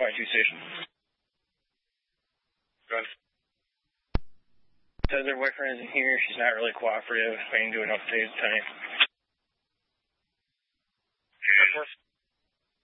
552 station. Go ahead. Says her boyfriend isn't here. She's not really cooperative. Waiting to do an update tonight.